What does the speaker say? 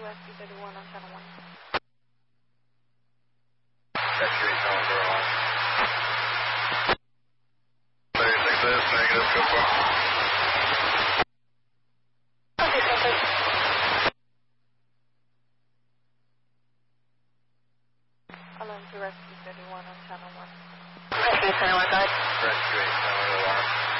Rescue 31 on channel 1. Rescue 8 on 36 is negative, go for it. Alarm to Rescue 31 on channel 1. Rescue 31, go ahead. Rescue 8 on 1.